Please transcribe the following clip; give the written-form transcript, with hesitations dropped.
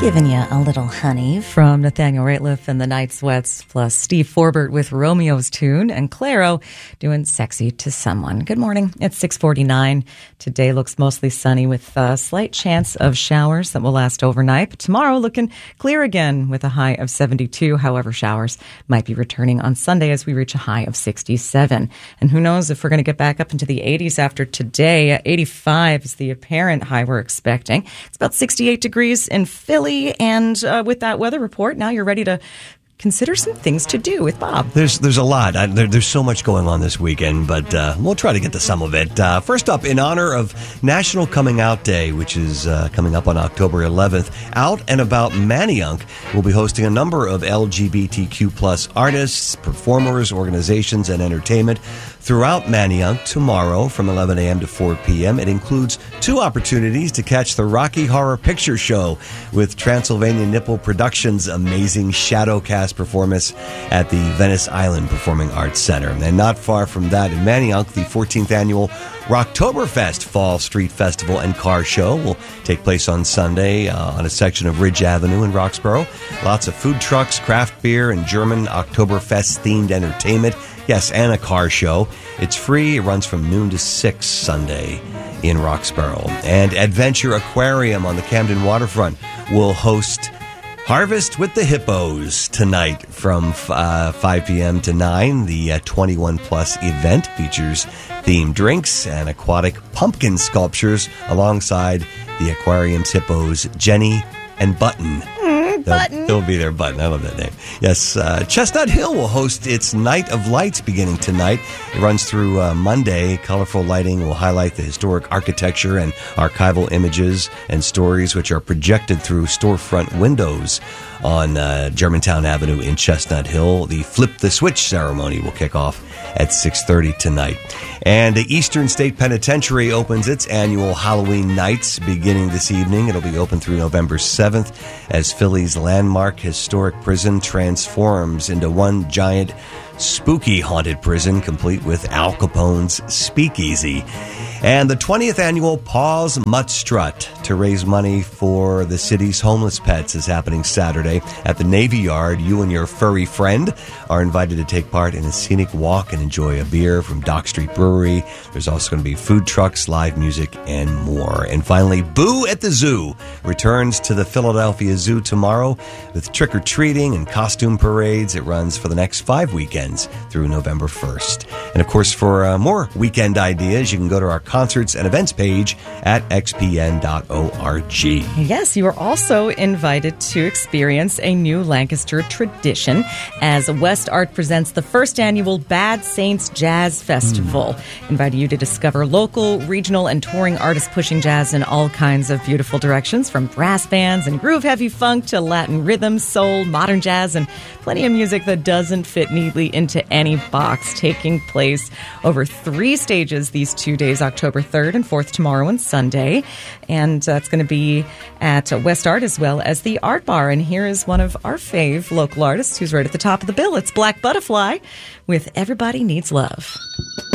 Giving you a little honey from Nathaniel Rateliff and the Night Sweats, plus Steve Forbert with Romeo's Tune, and Clairo doing Sexy to Someone. Good morning. It's 6:49. Today looks mostly sunny with a slight chance of showers that will last overnight. But tomorrow looking clear again with a high of 72. However, showers might be returning on Sunday as we reach a high of 67. And who knows if we're going to get back up into the 80s after today. 85 is the apparent high we're expecting. It's about 68 degrees in Philly. And with that weather report, now you're ready to consider some things to do with Bob. There's a lot. There's so much going on this weekend, but we'll try to get to some of it. First up, in honor of National Coming Out Day, which is coming up on October 11th, Out and About Manayunk will be hosting a number of LGBTQ plus artists, performers, organizations, and entertainment throughout Manayunk tomorrow from 11 a.m. to 4 p.m. It includes 2 opportunities to catch the Rocky Horror Picture Show with Transylvania Nipple Productions' amazing Shadowcast performance at the Venice Island Performing Arts Center. And not far from that in Manayunk, the 14th annual Rocktoberfest Fall Street Festival and Car Show will take place on Sunday on a section of Ridge Avenue in Roxborough. Lots of food trucks, craft beer, and German Oktoberfest-themed entertainment. Yes, and a car show. It's free. It runs from noon to 6 Sunday in Roxborough. And Adventure Aquarium on the Camden waterfront will host Harvest with the Hippos tonight from 5 p.m. to 9. The 21-plus event features themed drinks and aquatic pumpkin sculptures alongside the aquarium's hippos, Jenny and Button. Button. They'll be there, Button. I love that name. Yes, Chestnut Hill will host its Night of Lights beginning tonight. It runs through Monday. Colorful lighting will highlight the historic architecture and archival images and stories which are projected through storefront windows on Germantown Avenue in Chestnut Hill. The Flip the Switch ceremony will kick off at 6:30 tonight. And the Eastern State Penitentiary opens its annual Halloween Nights beginning this evening. It'll be open through November 7th as Philly's landmark historic prison transforms into one giant spooky haunted prison complete with Al Capone's speakeasy. And the 20th annual Paws Mutt Strut to raise money for the city's homeless pets is happening Saturday at the Navy Yard. You and your furry friend are invited to take part in a scenic walk and enjoy a beer from Dock Street Brewery. There's also going to be food trucks, live music, and more. And finally, Boo at the Zoo returns to the Philadelphia Zoo tomorrow with trick-or-treating and costume parades. It runs for the next 5 weekends through November 1st. And of course, for more weekend ideas, you can go to our concerts and events page at xpn.org. Yes, you are also invited to experience a new Lancaster tradition as West Art presents the first annual Bad Saints Jazz Festival, inviting you to discover local, regional, and touring artists pushing jazz in all kinds of beautiful directions, from brass bands and groove-heavy funk to Latin rhythm, soul, modern jazz, and plenty of music that doesn't fit neatly into any box, taking place over 3 stages these 2 days, October 3rd and 4th, tomorrow and Sunday. And that's going to be at West Art as well as the Art Bar. And here is one of our fave local artists who's right at the top of the bill. It's Black Butterfly with Everybody Needs Love.